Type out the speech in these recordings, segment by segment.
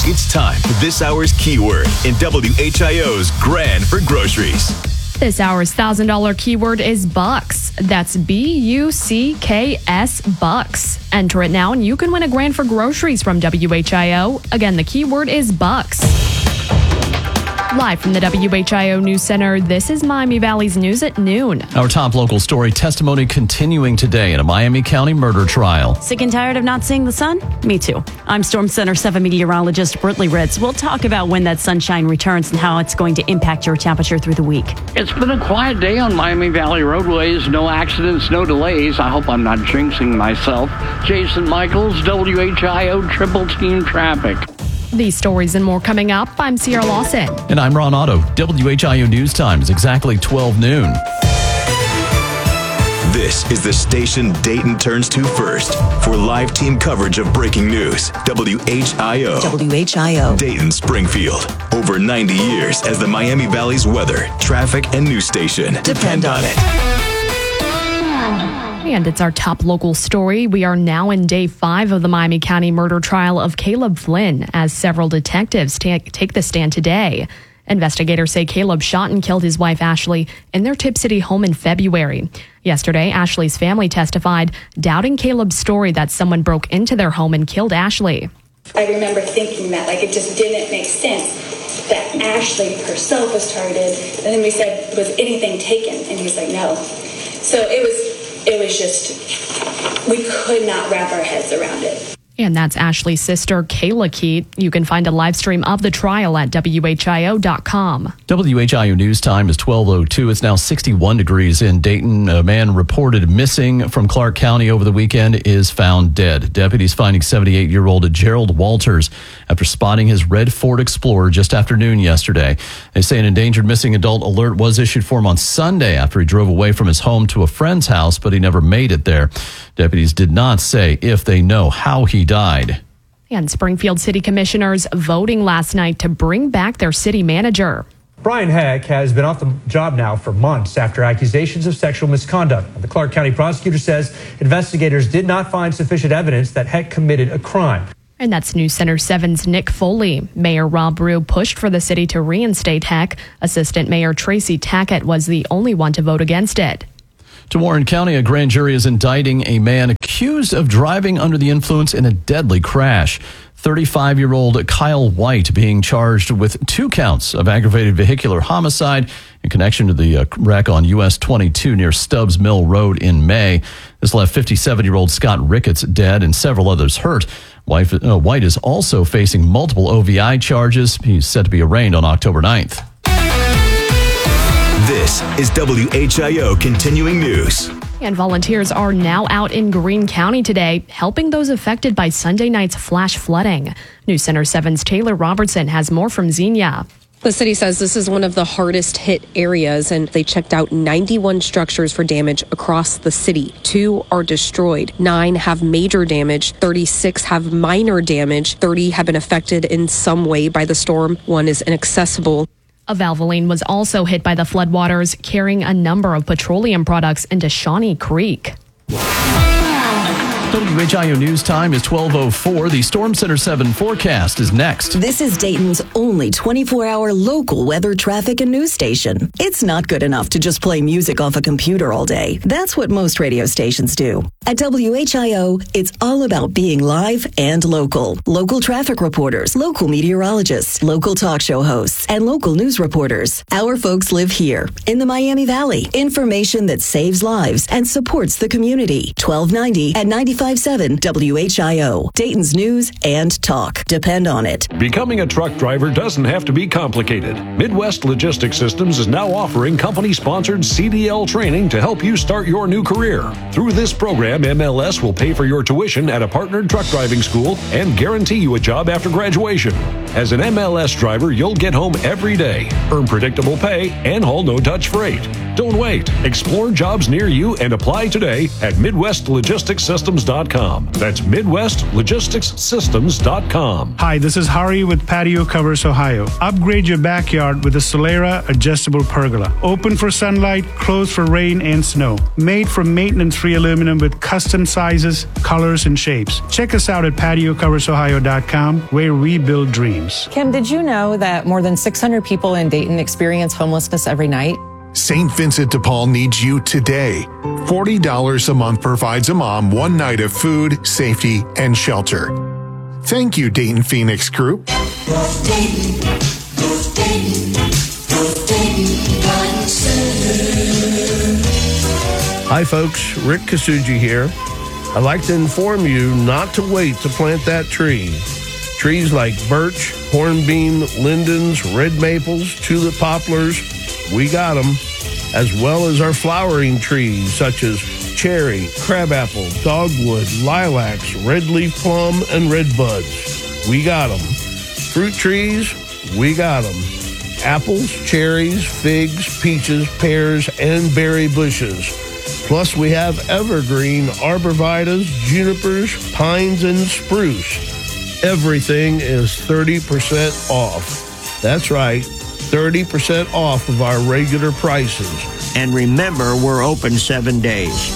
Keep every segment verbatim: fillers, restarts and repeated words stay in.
It's time for this hour's keyword in W H I O's Grand for Groceries. This hour's one thousand dollars keyword is bucks. That's B U C K S, bucks. Enter it now and you can win a grand for groceries from W H I O. Again, the keyword is bucks. Live from the W H I O News Center, this is Miami Valley's News at Noon. Our top local story, testimony continuing today in a Miami County murder trial. Sick and tired of not seeing the sun? Me too. I'm Storm Center seven meteorologist Britley Ritz. We'll talk about when that sunshine returns and how it's going to impact your temperature through the week. It's been a quiet day on Miami Valley roadways. No accidents, no delays. I hope I'm not jinxing myself. Jason Michaels, W H I O Triple Team Traffic. These stories and more coming up. I'm Sierra Lawson. And I'm Ron Otto. W H I O News Time is exactly twelve noon. This is the station Dayton turns to first for live team coverage of breaking news. W H I O. W H I O. Dayton, Springfield. Over ninety years as the Miami Valley's weather, traffic, and news station. Depend on it. And it's our top local story. We are now in day five of the Miami County murder trial of Caleb Flynn as several detectives take, take the stand today. Investigators say Caleb shot and killed his wife Ashley in their Tip City home in February. Yesterday, Ashley's family testified, doubting Caleb's story that someone broke into their home and killed Ashley. I remember thinking that, like, it just didn't make sense that Ashley herself was targeted. And then we said, was anything taken? And he's like, no. So it was... It was just, we could not wrap our heads around it. And that's Ashley's sister, Kayla Keat. You can find a live stream of the trial at W H I O dot com. W H I O News Time is twelve oh two. It's now sixty-one degrees in Dayton. A man reported missing from Clark County over the weekend is found dead. Deputies finding seventy-eight-year-old Gerald Walters after spotting his red Ford Explorer just after noon yesterday. They say an endangered missing adult alert was issued for him on Sunday after he drove away from his home to a friend's house, but he never made it there. Deputies did not say if they know how he died. And Springfield City Commissioners voting last night to bring back their city manager. Brian Heck has been off the job now for months after accusations of sexual misconduct. The Clark County prosecutor says investigators did not find sufficient evidence that Heck committed a crime. And that's News Center seven's Nick Foley. Mayor Rob Rue pushed for the city to reinstate Heck. Assistant Mayor Tracy Tackett was the only one to vote against it. To Warren County, a grand jury is indicting a man accused of driving under the influence in a deadly crash. thirty-five-year-old Kyle White being charged with two counts of aggravated vehicular homicide in connection to the wreck on U S twenty-two near Stubbs Mill Road in May. This left fifty-seven-year-old Scott Ricketts dead and several others hurt. White, uh, White is also facing multiple O V I charges. He's set to be arraigned on October ninth. This is W H I O Continuing News. And volunteers are now out in Greene County today, helping those affected by Sunday night's flash flooding. News Center seven's Taylor Robertson has more from Xenia. The city says this is one of the hardest hit areas, and they checked out ninety-one structures for damage across the city. Two are destroyed. Nine have major damage. thirty-six have minor damage. thirty have been affected in some way by the storm. One is inaccessible. A Valvoline was also hit by the floodwaters, carrying a number of petroleum products into Shawnee Creek. W H I O News Time is twelve oh four. The Storm Center seven forecast is next. This is Dayton's only twenty-four hour local weather, traffic, and news station. It's not good enough to just play music off a computer all day. That's what most radio stations do. At W H I O, it's all about being live and local. Local traffic reporters, local meteorologists, local talk show hosts, and local news reporters. Our folks live here in the Miami Valley. Information that saves lives and supports the community. twelve ninety at ninety-five point seven W H I O. Dayton's news and talk. Depend on it. Becoming a truck driver doesn't have to be complicated. Midwest Logistics Systems is now offering company-sponsored C D L training to help you start your new career. Through this program, M L S will pay for your tuition at a partnered truck driving school and guarantee you a job after graduation. As an M L S driver, you'll get home every day, earn predictable pay, and haul no-touch freight. Don't wait. Explore jobs near you and apply today at Midwest Logistics Systems dot com. That's Midwest Logistics Systems dot com. Hi, this is Hari with Patio Covers Ohio. Upgrade your backyard with a Solera adjustable pergola. Open for sunlight, closed for rain and snow. Made from maintenance-free aluminum with custom sizes, colors, and shapes. Check us out at Patio Covers Ohio dot com, where we build dreams. Kim, did you know that more than six hundred people in Dayton experience homelessness every night? Saint Vincent de Paul needs you today. forty dollars a month provides a mom one night of food, safety, and shelter. Thank you, Dayton Phoenix Group. North Dayton, North Dayton, North Dayton Garden Center. Hi, folks. Rick Kasuji here. I'd like to inform you not to wait to plant that tree. Trees like birch, hornbeam, lindens, red maples, tulip poplars, we got them, as well as our flowering trees such as cherry, crabapple, dogwood, lilacs, red leaf plum, and red buds. We got them. Fruit trees, we got them. Apples, cherries, figs, peaches, pears, and berry bushes. Plus, we have evergreen arborvitaes, junipers, pines, and spruce. Everything is thirty percent off. That's right. thirty percent off of our regular prices. And remember, we're open seven days.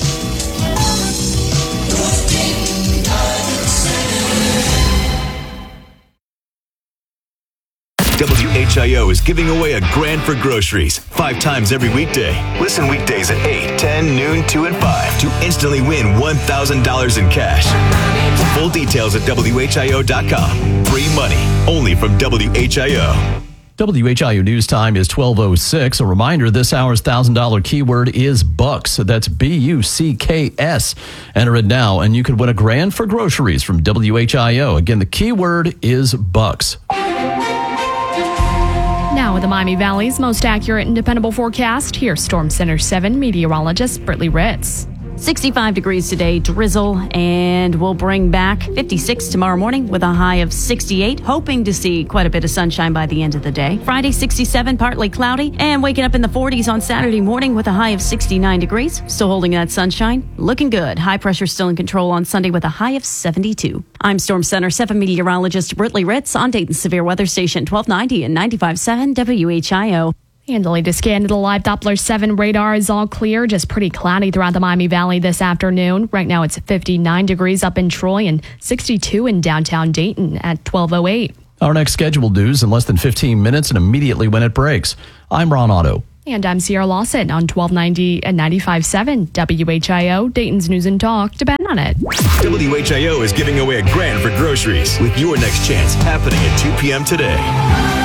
W H I O is giving away a grand for groceries five times every weekday. Listen weekdays at eight, ten, noon, two, and five to instantly win one thousand dollars in cash. Full details at W H I O dot com. Free money only from W H I O. W H I O News Time is twelve oh six. A reminder, this hour's one thousand dollars keyword is bucks. That's B U C K S. Enter it now, and you could win a grand for groceries from W H I O. Again, the keyword is bucks. Now with the Miami Valley's most accurate and dependable forecast, here's Storm Center seven meteorologist Brittany Ritz. sixty-five degrees today, drizzle, and we'll bring back fifty-six tomorrow morning with a high of sixty-eight, hoping to see quite a bit of sunshine by the end of the day. Friday, sixty-seven, partly cloudy, and waking up in the forties on Saturday morning with a high of sixty-nine degrees. Still holding that sunshine. Looking good. High pressure still in control on Sunday with a high of seventy-two. I'm Storm Center seven meteorologist Brittany Ritz on Dayton's Severe Weather Station twelve ninety and ninety-five point seven W H I O. And the latest scan to the live Doppler seven radar is all clear, just pretty cloudy throughout the Miami Valley this afternoon. Right now it's fifty-nine degrees up in Troy and sixty-two in downtown Dayton at twelve oh eight. Our next scheduled news in less than fifteen minutes and immediately when it breaks. I'm Ron Otto. And I'm Sierra Lawson on twelve ninety and ninety-five point seven W H I O, Dayton's News and Talk. Depend on it. W H I O is giving away a grand for groceries with your next chance happening at two p.m. today.